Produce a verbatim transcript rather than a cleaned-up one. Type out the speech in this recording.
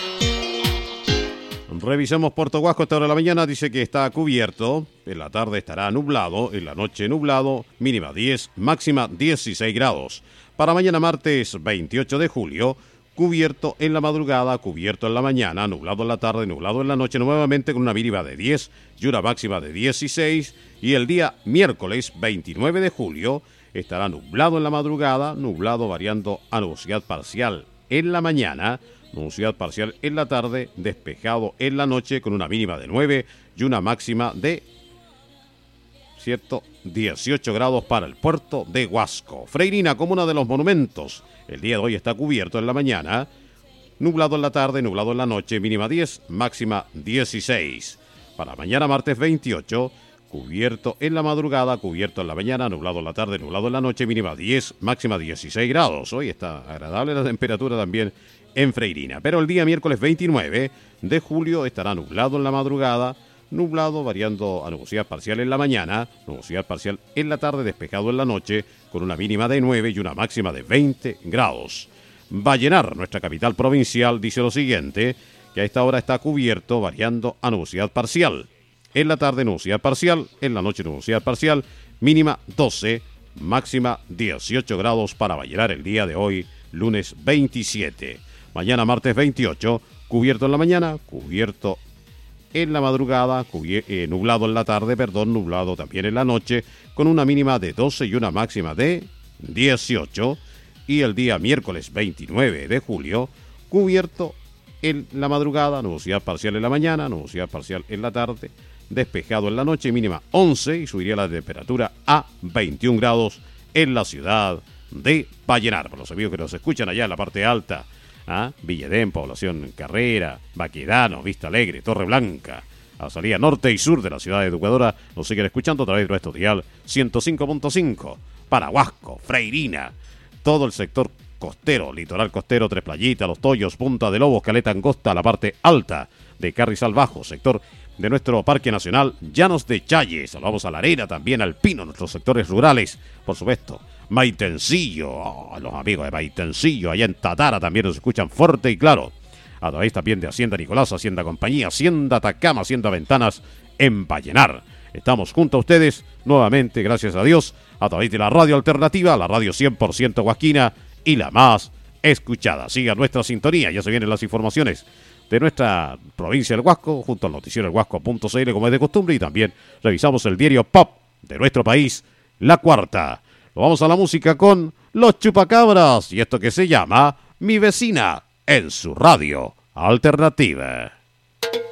Revisemos Puerto Huasco a esta hora de la mañana. Dice que está cubierto. En la tarde estará nublado. En la noche nublado. Mínima diez, máxima dieciséis grados. Para mañana martes veintiocho de julio, cubierto en la madrugada, cubierto en la mañana, nublado en la tarde, nublado en la noche, nuevamente con una mínima de diez y una máxima de dieciséis. Y el día miércoles veintinueve de julio estará nublado en la madrugada, nublado variando a nubosidad parcial en la mañana, nubosidad parcial en la tarde, despejado en la noche con una mínima de nueve y una máxima de cierto dieciocho grados para el puerto de Huasco. Freirina, comuna de los monumentos. El día de hoy está cubierto en la mañana, nublado en la tarde, nublado en la noche, mínima diez, máxima dieciséis. Para mañana martes veintiocho, cubierto en la madrugada, cubierto en la mañana, nublado en la tarde, nublado en la noche, mínima diez, máxima dieciséis grados. Hoy está agradable la temperatura también en Freirina. Pero el día miércoles veintinueve de julio estará nublado en la madrugada, nublado variando a nubosidad parcial en la mañana, nubosidad parcial en la tarde, despejado en la noche, con una mínima de nueve y una máxima de veinte grados. Vallenar, nuestra capital provincial, dice lo siguiente, que a esta hora está cubierto variando a nubosidad parcial. En la tarde nubosidad parcial, en la noche nubosidad parcial, mínima doce, máxima dieciocho grados para Vallenar el día de hoy, lunes veintisiete. Mañana martes veintiocho, cubierto en la mañana, cubierto en la madrugada, cubier- eh, nublado en la tarde, perdón, nublado también en la noche, con una mínima de doce y una máxima de dieciocho. Y el día miércoles veintinueve de julio, cubierto en la madrugada, nubosidad parcial en la mañana, nubosidad parcial en la tarde, despejado en la noche, mínima once, y subiría la temperatura a veintiún grados en la ciudad de Vallenar. Para los amigos que nos escuchan allá en la parte alta, ¿ah? Villedén, Población Carrera, Baquedano, Vista Alegre, Torre Blanca, a la salida norte y sur de la ciudad de Educadora, nos siguen escuchando a través de nuestro dial ciento cinco punto cinco, para Huasco, Freirina, todo el sector costero, litoral costero, Tres Playitas, Los Toyos, Punta de Lobos, Caleta Angosta, la parte alta de Carrizal Bajo, sector de nuestro Parque Nacional, Llanos de Challe. Saludamos a La Arena, también al Pino, nuestros sectores rurales, por supuesto. Maitencillo, oh, los amigos de Maitencillo, allá en Tatara también nos escuchan fuerte y claro. A través también de Hacienda Nicolás, Hacienda Compañía, Hacienda Atacama, Hacienda Ventanas en Vallenar. Estamos junto a ustedes nuevamente, gracias a Dios, a través de la radio alternativa, la radio cien por ciento huasquina y la más escuchada. Siga nuestra sintonía, ya se vienen las informaciones de nuestra provincia del Huasco, junto al noticiero el huasco punto c l como es de costumbre, y también revisamos el diario Pop de nuestro país, La Cuarta. Lo vamos a la música con Los Chupacabras y esto que se llama Mi Vecina en su radio alternativa.